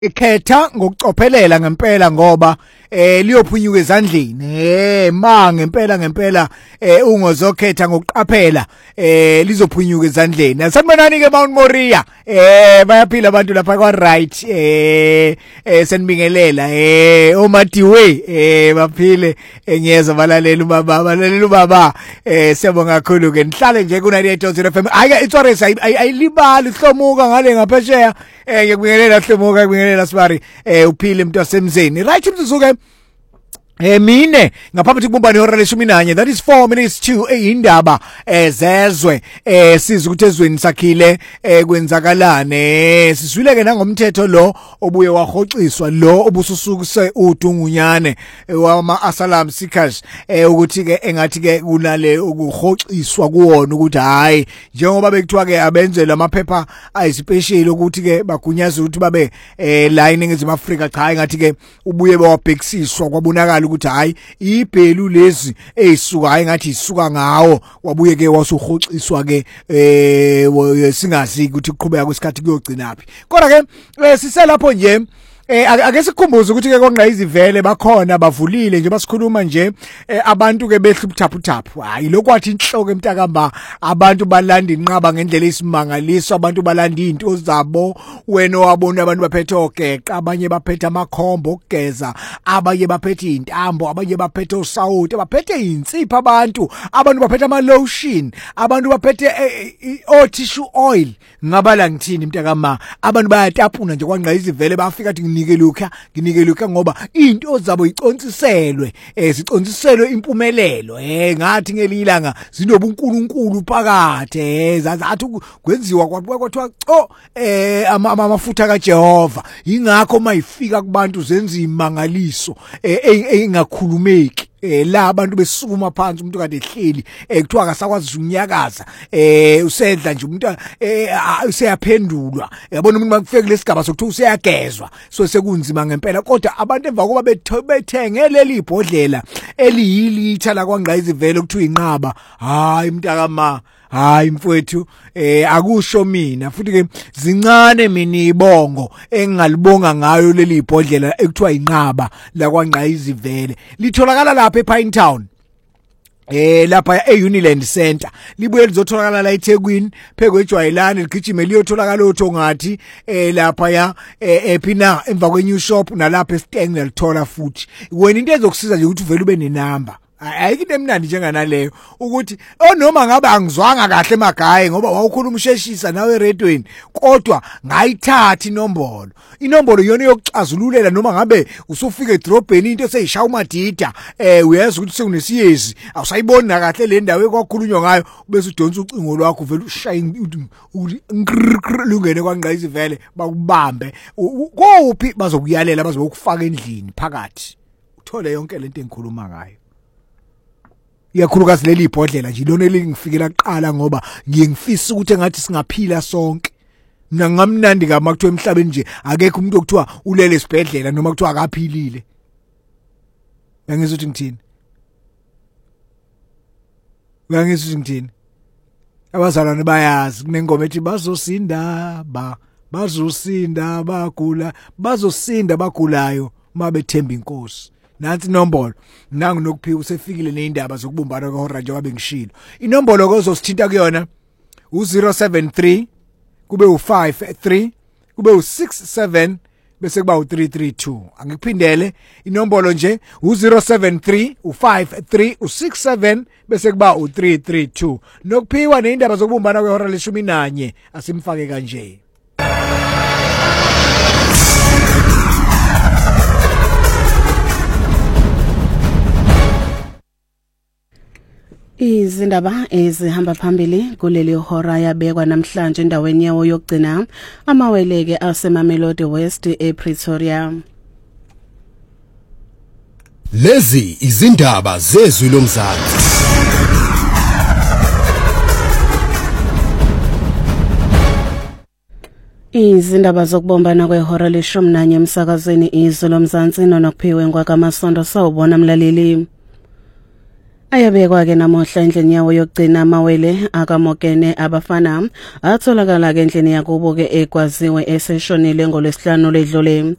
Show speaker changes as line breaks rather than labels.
ikhetha ngokucophelela ngempela ngoba liyophunyuka ezandleni ma ngempela ungozokhetha ngokuqaphela lizophunyuka ezandleni. Asanibonani ke Mount Moriah bayaphila abantu lapha kwa right senibingelela oMadiwe baphile ngiyeza balalela ubaba siyabonga kakhulu ke nihlale nje ku 98.0 FM. Hayi iTswaresi ayilibali ihlomuka ngale ngaphesheya ngikubingelela hlomuka ngibingelela Sibari uphile umuntu wasemzeni right mzuzuke mine ngaphambi kokubumbana ihora le-11 that is 4 minutes to indaba zezwe siza ukuthi ezweni sakhile kwenzakalane sizwile ke nangomthetho lo obuye wahoxiswa lo obususukuse uDungunyane wama asylum seekers ukuthi ke engathi ke kunale ukuhoxiswa kuwona ukuthi hayi njengoba bekuthiwa ke abenzela amaphepha ayisispecial ukuthi ke bagunyaza ukuthi babe la iningizimu Afrika cha engathi ke ubuye bawabhekisiswa kwabonakala ukuthi hayi ibhelu lezi ezisuka hayi ngathi isuka ngawo wabuye ke wasuhoxiswa ke singazi ukuthi uqhubeka kwesikhathi kuyogcina phi kodwa ke siselapho nje ake sikhumbuze ukuthi ke kwangayizivele bakhona bavulile nje basikhuluma nje abantu ke behla ubuthaphuthaphu hayi lokwathi inhloko emntakamba abantu balanda inqaba ngendlela isimangaliso abantu balanda izinto zabo wena wabona abantu baphethe ogeqa abanye baphethe amakhombo okugeza abanye baphethe intambo abanye baphethe osawuti baphethe insipho abantu baphethe ama lotion abantu baphethe tissue oil ngabala ngithini mntakama abantu bayatapuna nje kwangayizivele bafika athi nginike lokha ngoba into zabo iconsiselwe siconsiselwe impumelelo ngathi ngelilanga zinobunkulunkulu phakathi zathi kwenziwa kwathiwa amafutha kaJehova ingakho mayifika kubantu zenza imangaliso engakhulumeki la abantu besukuma phansi umuntu kade ehleli kuthiwa akasakwazi unyakaza usedla nje umuntu useyaphendulwa yabona umuntu makufike lesigaba sokuthi useyagezwa so sekunzima ngempela kodwa abantu emva kuba bethenge leli ibhodlela eliyilitha la kwangayizivele kuthiwa inqaba hayi mntakama hayi mfowethu akusho mina futhi ke zincane mina ibongo engalibonga ngayo leli ibhodlela ekuthiwa inqaba la kwangayizivele litholakala lapha ePine Town lapha eUniland Center libuye lizotholakala la eThekwini phekwejwayelane ligijime liyotholakala othongathi lapha ya ephina emva kweNew Shop nalapha eSteng nalithola futhi wena into ezokusiza nje ukuthi uvele ube nenamba ayikho into emnandi njenganaleyo ukuthi noma ngabe angizwanga kahle emagaye ngoba wawukhuluma usheshisa nawe eredweni kodwa ngayithatha inombolo yona yokucazululela noma ngabe usufika edrobheni into seyishaya umadida uyazi ukuthi sekunesiyezi awusayiboni kahle le ndawo ekwakhulunywa ngayo bese udonsa ucingo lwakho vele ushaya lungene kwangayizivele bakubambe kuphi bazokuyalela bazokufaka endlini phakathi uthole yonke lento engikhuluma ngayo iyakhulukazi leli ibhodlela nje lona elingifikela kuqala ngoba ngiyengifisa ukuthi engathi singaphila sonke mina ngamnandi kama kuthiwa emhlabeni nje akekho umuntu okuthiwa ulele esibhedlela noma kuthiwa akaphilile uyangizwa ukuthi ngithini abazalwane bayazi kunengoma ethi bazosinda bagulayo mabethemba inkosi nansi inombolo nangu nokuphi usefikile neindaba zokubumbana kwehora nje wabe ngishilo inombolo kozosithinta kuyona u073 kube u53 kube u67 bese kuba u332 angikuphindele inombolo nje u073 u53 u67 bese kuba u332 nokuphiwa neindaba zokubumbana kwehora le11 asimfake kanje
Izindaba ezihamba phambili kuleli hora yabekwa namhlanje endaweni yawo yokugcina amaweleke aseMamelodi West ePretoria.
Lezi izindaba zezwi lomzansi.
Izindaba zokubombana kwehora le11 emsakazweni izwi lomzansi nonokuphiwe ngwakamasondo sawubona mlaleli. Ayabekwa ke namuhla endleni yawo yokugcina amawele akamokene abafana atholakala ke endlini yakubo ke ekwaziwe eseshonile ngolwesihlanu ledlule.